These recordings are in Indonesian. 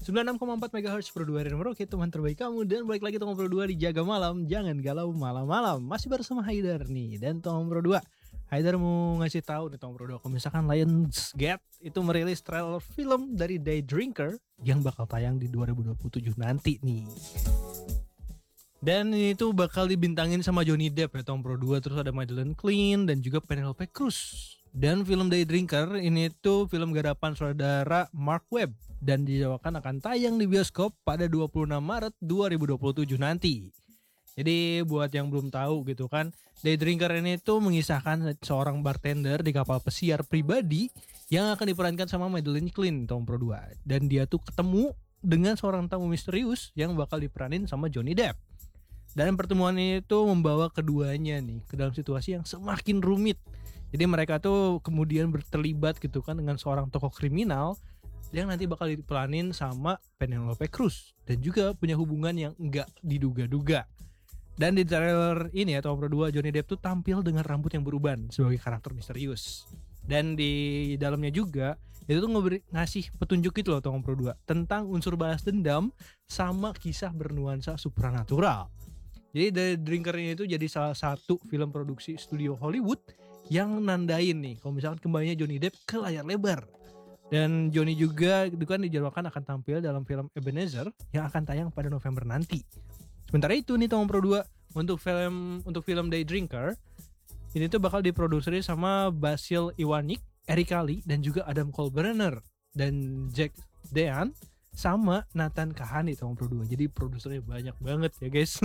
96,4 MHz Pro 2 Radio Merauke, teman terbaik kamu. Dan balik lagi Tong Pro 2 di Jaga Malam. Jangan galau malam-malam. Masih bersama Haidar nih dan Tong Pro 2. Haidar mau ngasih tahu nih Tong Pro 2, kalau misalkan Lionsgate itu merilis trailer film dari Day Drinker yang bakal tayang di 2027 nanti nih. Dan ini tuh bakal dibintangin sama Johnny Depp ya Tong Pro 2, terus ada Madeleine Klein dan juga Penelope Cruz. Dan film Day Drinker ini tuh film garapan saudara Mark Webb dan dijadwalkan akan tayang di bioskop pada 26 Maret 2027 nanti. Jadi buat yang belum tahu gitu kan, Day Drinker ini tuh mengisahkan seorang bartender di kapal pesiar pribadi yang akan diperankan sama Madeleine Klein Tong Pro 2. Dan dia tuh ketemu dengan seorang tamu misterius yang bakal diperanin sama Johnny Depp. Dan pertemuan itu membawa keduanya nih ke dalam situasi yang semakin rumit. Jadi mereka tuh kemudian terlibat gitu kan dengan seorang tokoh kriminal yang nanti bakal diperanin sama Penelope Cruz dan juga punya hubungan yang enggak diduga-duga. Dan di trailer ini ya Tong Pro 2, Johnny Depp tuh tampil dengan rambut yang beruban sebagai karakter misterius. Dan di dalamnya juga itu tuh ngasih petunjuk gitu loh Tong Pro 2 tentang unsur balas dendam sama kisah bernuansa supranatural. Jadi The Drinker ini tuh jadi salah satu film produksi studio Hollywood yang nandain nih kalau misalkan kembalinya Johnny Depp ke layar lebar. Dan Johnny juga itu kan dijadwalkan akan tampil dalam film Ebenezer yang akan tayang pada November nanti. Sementara itu nih Tong Pro 2, untuk film Day Drinker ini tuh bakal diproduksi sama Basil Iwanik, Eric Kali dan juga Adam Kolbrenner dan Jack Dean sama Nathan Kahani Tong Pro 2. Jadi produsernya banyak banget ya guys.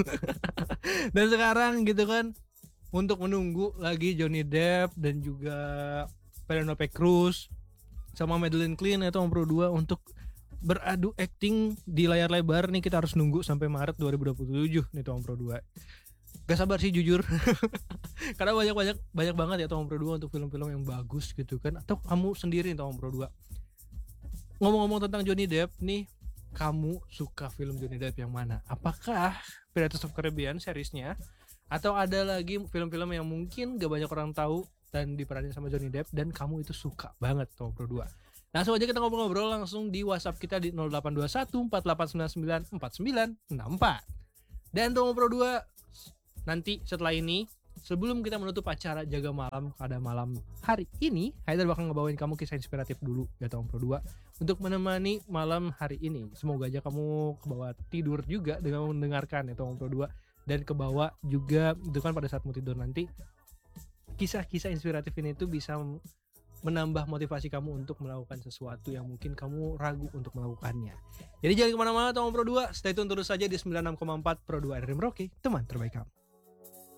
Dan sekarang gitu kan, untuk menunggu lagi Johnny Depp dan juga Penelope Cruz sama Madeleine Klein ya Tong Pro 2 untuk beradu acting di layar lebar nih, kita harus nunggu sampai Maret 2027 nih Tong Pro 2. Gak sabar sih jujur. Karena banyak banget ya Tong Pro 2 untuk film-film yang bagus gitu kan. Atau kamu sendiri Tong Pro 2. Ngomong-ngomong tentang Johnny Depp nih, kamu suka film Johnny Depp yang mana? Apakah Pirates of Caribbean seriesnya? Atau ada lagi film-film yang mungkin gak banyak orang tahu dan diperanin sama Johnny Depp dan kamu itu suka banget Tong Pro 2? Langsung aja kita ngobrol-ngobrol langsung di WhatsApp kita di 0821 4899 4964. Dan Tong Pro 2, nanti setelah ini, sebelum kita menutup acara Jaga Malam pada malam hari ini, Haidar bakal ngebawain kamu kisah inspiratif dulu ya Tong Pro 2 untuk menemani malam hari ini. Semoga aja kamu kebawa tidur juga dengan mendengarkan ya Tong Pro 2, dan kebawa juga itu kan pada saat mau tidur nanti kisah-kisah inspiratif ini tuh bisa menambah motivasi kamu untuk melakukan sesuatu yang mungkin kamu ragu untuk melakukannya. Jadi jangan kemana-mana Tong Pro 2, stay tune terus saja di 96,4 Pro 2 RRI Merauke, teman terbaik kamu.